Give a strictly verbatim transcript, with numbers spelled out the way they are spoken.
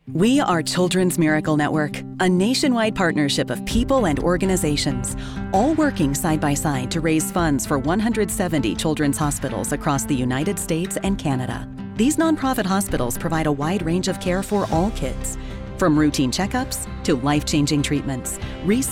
We are Children's Miracle Network, a nationwide partnership of people and organizations, all working side by side to raise funds for one hundred seventy children's hospitals across the United States and Canada. These nonprofit hospitals provide a wide range of care for all kids, from routine checkups to life-changing treatments, research